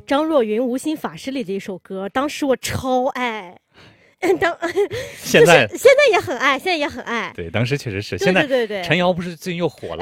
张若昀《无心法师》里的一首歌，当时我超爱。 现在现在也很爱，现在也很爱。 对，当时确实是。 对现在对对对， 陈瑶不是最近又火了